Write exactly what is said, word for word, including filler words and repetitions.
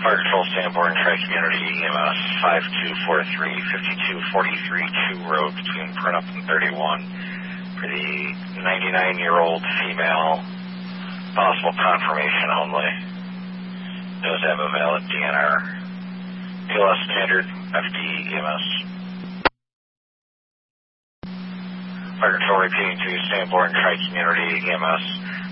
Fire Control, Sanborn, Tri-Community, E M S, five two four three, five two four three two Road between Printup and thirty-one for the ninety-nine-year-old female, possible confirmation only. Does have a valid D N R. P L S standard, F D E M S. Fire Control repeating to Sanborn, Tri-Community, E M S,